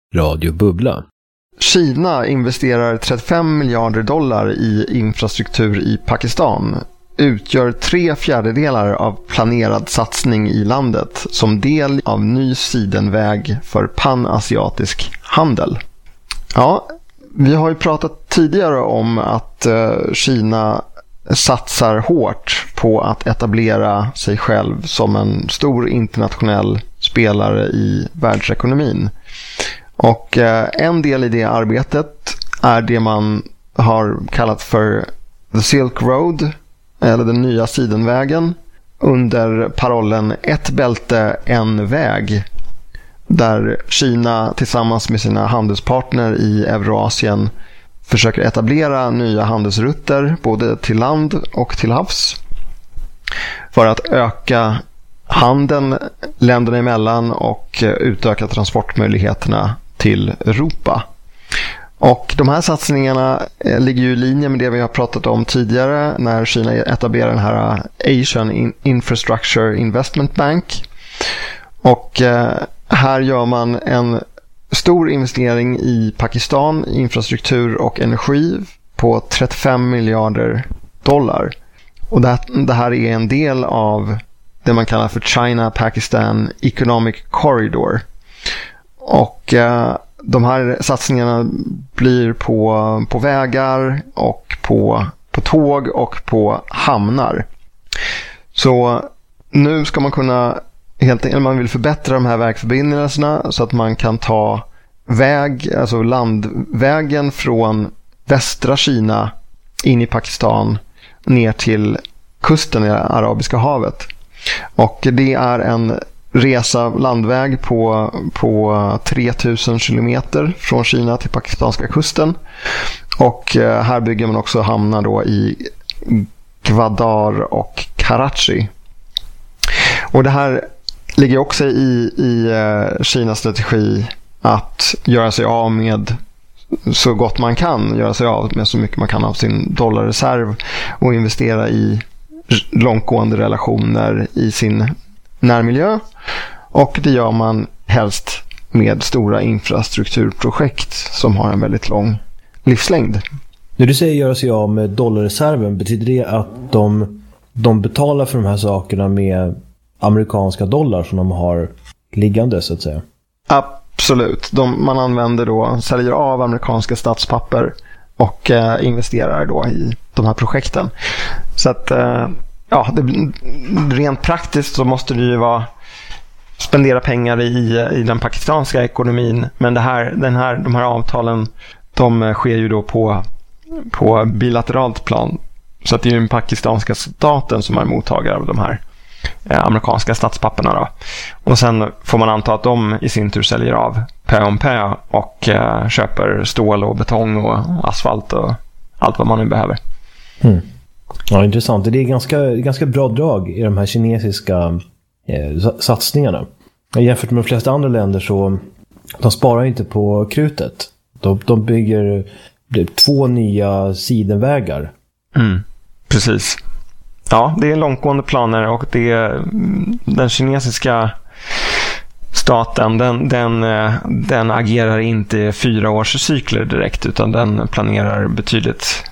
Radio Bubbla. Kina investerar 35 miljarder dollar i infrastruktur i Pakistan. Utgör 3/4 av planerad satsning i landet som del av ny sidenväg för panasiatisk handel. Ja, vi har ju pratat tidigare om att Kina satsar hårt på att etablera sig själv som en stor internationell spelare i världsekonomin. Och en del i det arbetet är det man har kallat för The Silk Road, eller den nya sidenvägen, under parollen ett bälte, en väg, där Kina tillsammans med sina handelspartner i Eurasien försöker etablera nya handelsrutter både till land och till havs för att öka handeln länderna emellan och utöka transportmöjligheterna till Europa. Och de här satsningarna ligger ju i linje med det vi har pratat om tidigare när Kina etablerar den här Asian Infrastructure Investment Bank. Och här gör man en stor investering i Pakistan, infrastruktur och energi på 35 miljarder dollar. Och det här är en del av det man kallar för China-Pakistan Economic Corridor. Och de här satsningarna blir på vägar och på tåg och på hamnar. Så nu ska man kunna man vill förbättra de här vägförbindelserna så att man kan ta alltså landvägen från västra Kina in i Pakistan ner till kusten i Arabiska havet. Och det är en resa landväg på 3000 kilometer från Kina till pakistanska kusten. Och här bygger man också hamnar då i Gwadar och Karachi. Och det här ligger också i Kinas strategi att göra sig av med så gott man kan, göra sig av med så mycket man kan av sin dollarreserv och investera i långtgående relationer i sin närmiljö. Och det gör man helst med stora infrastrukturprojekt som har en väldigt lång livslängd. När du säger göra sig av med dollarreserven, betyder det att de betalar för de här sakerna med amerikanska dollar som de har liggande så att säga? Absolut. Man använder då, säljer av amerikanska statspapper och investerar då i de här projekten. Så att rent praktiskt så måste det ju vara spendera pengar i den pakistanska ekonomin, men de här avtalen de sker ju då på bilateralt plan. Så att det är ju den pakistanska staten som är mottagare av de här amerikanska statspapperna då. Och sen får man anta att de i sin tur säljer av pö om pö och köper stål och betong och asfalt och allt vad man nu behöver. Ja, intressant. Det är ganska bra drag i de här kinesiska satsningarna. Jämfört med de flesta andra länder så de sparar inte på krutet. De bygger 2 nya sidenvägar. Precis. Ja, det är långtgående planer och den kinesiska staten den agerar inte 4-årscykler direkt utan den planerar betydligt